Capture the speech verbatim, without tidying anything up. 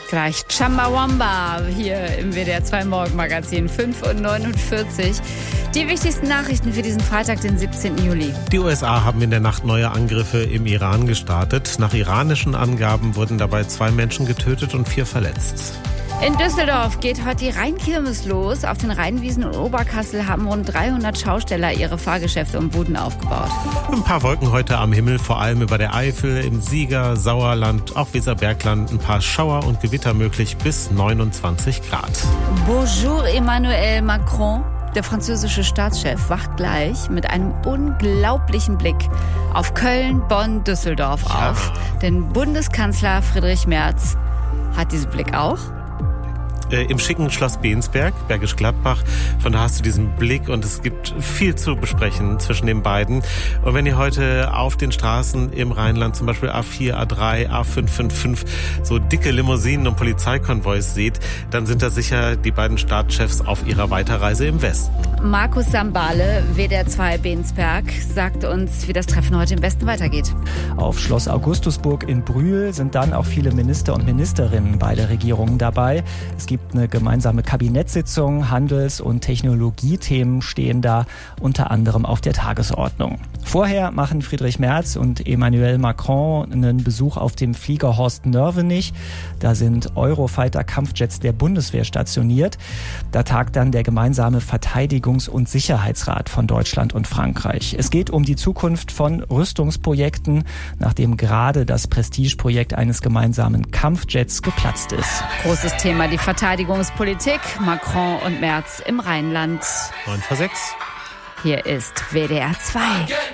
Gleich Chumbawamba hier im W D R zwei Morgenmagazin fünf Uhr neunundvierzig. Die wichtigsten Nachrichten für diesen Freitag, den siebzehnten Juli. Die U S A haben in der Nacht neue Angriffe im Iran gestartet. Nach iranischen Angaben wurden dabei zwei Menschen getötet und vier verletzt. In Düsseldorf geht heute die Rheinkirmes los. Auf den Rheinwiesen und Oberkassel haben rund dreihundert Schausteller ihre Fahrgeschäfte und Buden aufgebaut. Ein paar Wolken heute am Himmel, vor allem über der Eifel, im Sieger, Sauerland, auch Weserbergland. Ein paar Schauer und Gewitter möglich bis neunundzwanzig Grad. Bonjour Emmanuel Macron. Der französische Staatschef wacht gleich mit einem unglaublichen Blick auf Köln, Bonn, Düsseldorf Ja. auf. Denn Bundeskanzler Friedrich Merz hat diesen Blick auch. Äh, Im schicken Schloss Bensberg, Bergisch Gladbach. Von da hast du diesen Blick und es gibt viel zu besprechen zwischen den beiden. Und wenn ihr heute auf den Straßen im Rheinland, zum Beispiel A vier, A drei, A fünf fünf fünf, so dicke Limousinen und Polizeikonvois seht, dann sind das sicher die beiden Staatschefs auf ihrer Weiterreise im Westen. Markus Sambale, W D R zwei Bensberg, sagt uns, wie das Treffen heute im Westen weitergeht. Auf Schloss Augustusburg in Brühl sind dann auch viele Minister und Ministerinnen beider Regierungen dabei. Es gibt eine gemeinsame Kabinettssitzung, Handels- und Technologiethemen stehen da unter anderem auf der Tagesordnung. Vorher machen Friedrich Merz und Emmanuel Macron einen Besuch auf dem Flieger Horst Nörvenich. Da sind Eurofighter-Kampfjets der Bundeswehr stationiert. Da tagt dann der gemeinsame Verteidigungs- und Sicherheitsrat von Deutschland und Frankreich. Es geht um die Zukunft von Rüstungsprojekten, nachdem gerade das Prestigeprojekt eines gemeinsamen Kampfjets geplatzt ist. Großes Thema die Verteidigungspolitik. Macron und Merz im Rheinland. neun vor sechs. Hier ist W D R zwei.